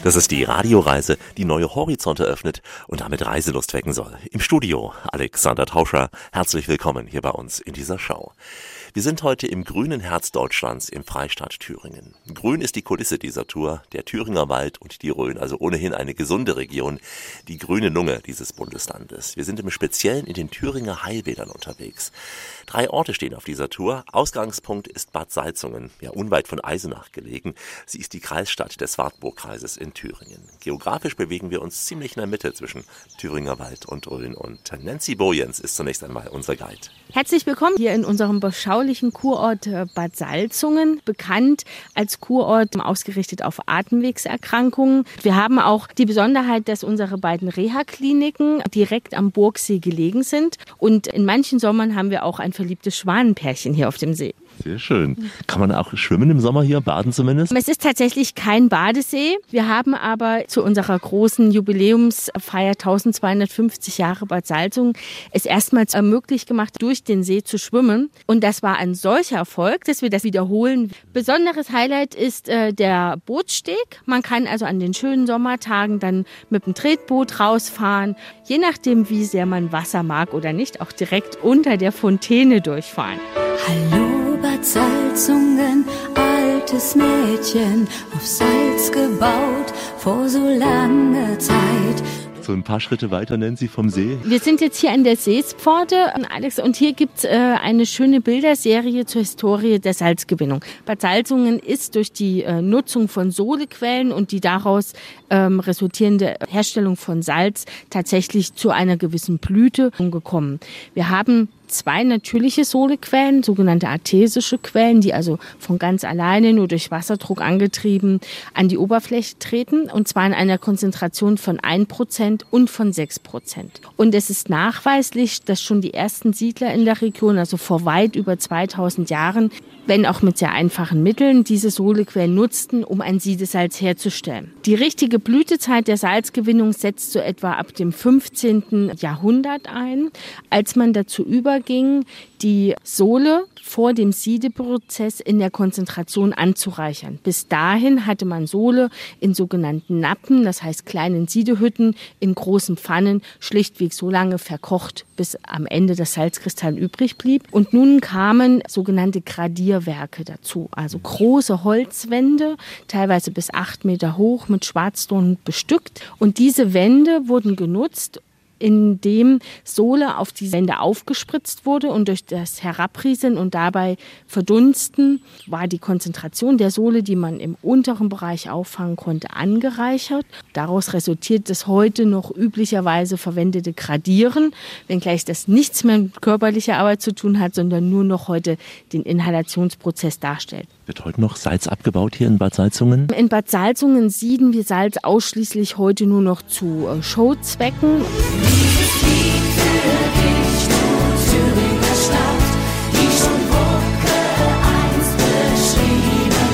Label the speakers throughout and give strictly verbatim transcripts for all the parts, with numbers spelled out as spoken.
Speaker 1: Das ist die Radioreise, die neue Horizonte öffnet und damit Reiselust wecken soll. Im Studio Alexander Tauscher. Herzlich willkommen hier bei uns in dieser Show. Wir sind heute im grünen Herz Deutschlands, im Freistaat Thüringen. Grün ist die Kulisse dieser Tour, der Thüringer Wald und die Rhön, also ohnehin eine gesunde Region, die grüne Lunge dieses Bundeslandes. Wir sind im Speziellen in den Thüringer Heilbädern unterwegs. Drei Orte stehen auf dieser Tour. Ausgangspunkt ist Bad Salzungen, ja unweit von Eisenach gelegen. Sie ist die Kreisstadt des Wartburgkreises in Thüringen. Geografisch bewegen wir uns ziemlich in der Mitte zwischen Thüringer Wald und Rhön. Und Nancy Bojens ist zunächst einmal unser Guide.
Speaker 2: Herzlich willkommen hier in unserem beschaulichen Kurort Bad Salzungen, bekannt als Kurort ausgerichtet auf Atemwegserkrankungen. Wir haben auch die Besonderheit, dass unsere beiden Reha-Kliniken direkt am Burgsee gelegen sind. Und in manchen Sommern haben wir auch ein verliebtes Schwanenpärchen hier auf dem See.
Speaker 1: Sehr schön. Kann man auch schwimmen im Sommer hier, baden zumindest?
Speaker 2: Es ist tatsächlich kein Badesee. Wir haben aber zu unserer großen Jubiläumsfeier eintausendzweihundertfünfzig Jahre Bad Salzungen es erstmals möglich gemacht, durch den See zu schwimmen. Und das war ein solcher Erfolg, dass wir das wiederholen. Besonderes Highlight ist äh, der Bootssteg. Man kann also an den schönen Sommertagen dann mit dem Tretboot rausfahren. Je nachdem, wie sehr man Wasser mag oder nicht, auch direkt unter der Fontäne durchfahren.
Speaker 3: Hallo Bad Salzungen, altes Mädchen, auf Salz gebaut, vor so langer Zeit.
Speaker 1: So ein paar Schritte weiter, Nancy, vom See.
Speaker 2: Wir sind jetzt hier an der Seespforte, Alex, und hier gibt's äh, eine schöne Bilderserie zur Historie der Salzgewinnung. Bad Salzungen ist durch die äh, Nutzung von Sohlequellen und die daraus ähm, resultierende Herstellung von Salz tatsächlich zu einer gewissen Blüte gekommen. Wir haben zwei natürliche Sohlequellen, sogenannte artesische Quellen, die also von ganz alleine nur durch Wasserdruck angetrieben an die Oberfläche treten, und zwar in einer Konzentration von ein Prozent und von sechs Prozent. Und es ist nachweislich, dass schon die ersten Siedler in der Region, also vor weit über zweitausend Jahren, wenn auch mit sehr einfachen Mitteln, diese Sohlequellen nutzten, um ein Siedesalz herzustellen. Die richtige Blütezeit der Salzgewinnung setzt so etwa ab dem fünfzehnten Jahrhundert ein, als man dazu überging, die Sohle vor dem Siedeprozess in der Konzentration anzureichern. Bis dahin hatte man Sohle in sogenannten Nappen, das heißt kleinen Siedehütten, in großen Pfannen, schlichtweg so lange verkocht, bis am Ende das Salzkristall übrig blieb. Und nun kamen sogenannte Gradierwerke dazu, also große Holzwände, teilweise bis acht Meter hoch, mit Schwarzdorn bestückt. Und diese Wände wurden genutzt, indem Sohle auf die Wände aufgespritzt wurde, und durch das Herabrieseln und dabei Verdunsten war die Konzentration der Sohle, die man im unteren Bereich auffangen konnte, angereichert. Daraus resultiert das heute noch üblicherweise verwendete Gradieren, wenngleich das nichts mehr mit körperlicher Arbeit zu tun hat, sondern nur noch heute den Inhalationsprozess darstellt.
Speaker 1: Wird heute noch Salz abgebaut hier in Bad Salzungen?
Speaker 2: In Bad Salzungen sieden wir Salz ausschließlich heute nur noch zu äh, Showzwecken.
Speaker 3: Dieses Lied für dich, du Thüringer Stadt, die schon Wucke einst beschrieben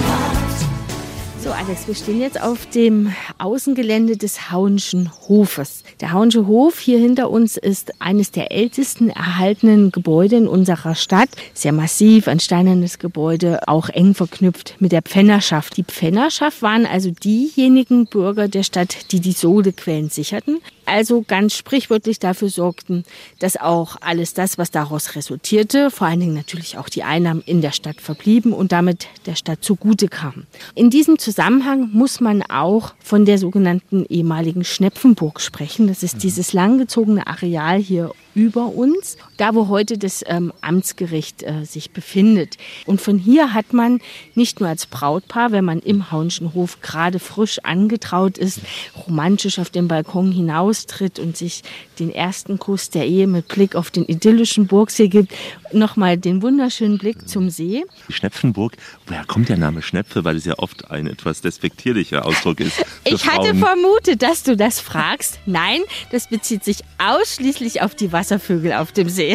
Speaker 3: hat.
Speaker 2: So Alex, wir stehen jetzt auf dem Außengelände des Hauenschen Hofes. Der Hauensche Hof hier hinter uns ist eines der ältesten erhaltenen Gebäude in unserer Stadt. Sehr massiv, ein steinernes Gebäude, auch eng verknüpft mit der Pfännerschaft. Die Pfännerschaft waren also diejenigen Bürger der Stadt, die die Sohlequellen sicherten. Also ganz sprichwörtlich dafür sorgten, dass auch alles das, was daraus resultierte, vor allen Dingen natürlich auch die Einnahmen in der Stadt verblieben und damit der Stadt zugute kamen. In diesem Zusammenhang muss man auch von der sogenannten ehemaligen Schnepfenburg sprechen. Das ist dieses langgezogene Areal hier über uns, da wo heute das ähm, Amtsgericht äh, sich befindet. Und von hier hat man nicht nur als Brautpaar, wenn man im Hauenschen Hof gerade frisch angetraut ist, romantisch auf den Balkon hinaustritt und sich den ersten Kuss der Ehe mit Blick auf den idyllischen Burgsee gibt, nochmal den wunderschönen Blick zum See.
Speaker 1: Die Schnepfenburg, woher kommt der Name Schnepfe? Weil es ja oft ein etwas despektierlicher Ausdruck ist.
Speaker 2: Ich hatte vermutet, dass du das fragst. Nein, das bezieht sich ausschließlich auf die Wasservögel auf dem See.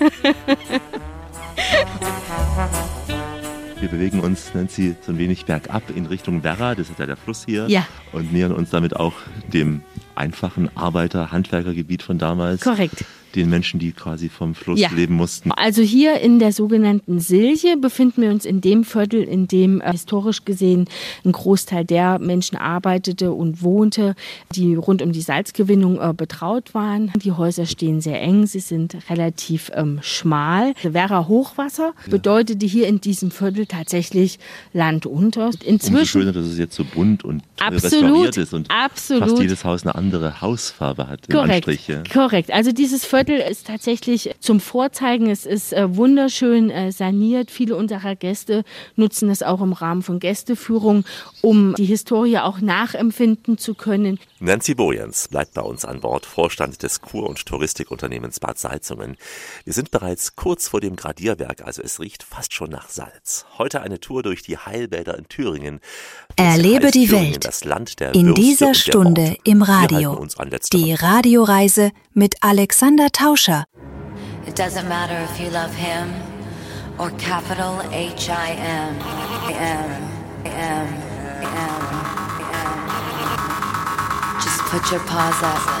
Speaker 1: Wir bewegen uns, Nancy, so ein wenig bergab in Richtung Werra, das ist ja der Fluss hier,
Speaker 2: ja,
Speaker 1: und nähern uns damit auch dem einfachen Arbeiter-Handwerkergebiet von damals.
Speaker 2: Korrekt.
Speaker 1: den Menschen, die quasi vom Fluss
Speaker 2: Ja.
Speaker 1: leben mussten.
Speaker 2: Also hier in der sogenannten Silje befinden wir uns in dem Viertel, in dem äh, historisch gesehen ein Großteil der Menschen arbeitete und wohnte, die rund um die Salzgewinnung äh, betraut waren. Die Häuser stehen sehr eng, sie sind relativ ähm, schmal. Wäre Hochwasser, bedeutete hier in diesem Viertel tatsächlich Land unter.
Speaker 1: Umso
Speaker 2: Inzwischen
Speaker 1: schöner, dass es jetzt so bunt und toll
Speaker 2: Absolut,
Speaker 1: restauriert ist und
Speaker 2: absolut.
Speaker 1: fast jedes Haus eine andere Hausfarbe hat im
Speaker 2: Korrekt,
Speaker 1: Anstrich. Ja.
Speaker 2: korrekt. Also dieses Viertel ist tatsächlich zum Vorzeigen. Es ist äh, wunderschön äh, saniert. Viele unserer Gäste nutzen es auch im Rahmen von Gästeführungen, um die Historie auch nachempfinden zu können.
Speaker 1: Nancy Bojens bleibt bei uns an Bord, Vorstand des Kur- und Touristikunternehmens Bad Salzungen. Wir sind bereits kurz vor dem Gradierwerk, also es riecht fast schon nach Salz. Heute eine Tour durch die Heilbäder in Thüringen.
Speaker 4: Erlebe
Speaker 1: heißt
Speaker 4: die
Speaker 1: Thüringen,
Speaker 4: Welt
Speaker 1: das Land der
Speaker 4: in
Speaker 1: Würste
Speaker 4: dieser
Speaker 1: und der
Speaker 4: Stunde
Speaker 1: Orte.
Speaker 4: im
Speaker 1: Wir halten
Speaker 4: Radio.
Speaker 1: uns an letzterem.
Speaker 4: Die Radioreise mit Alexander Tauscher.
Speaker 3: It doesn't matter if you love him or capital H I M. M, M, M, M. Just put your paws up.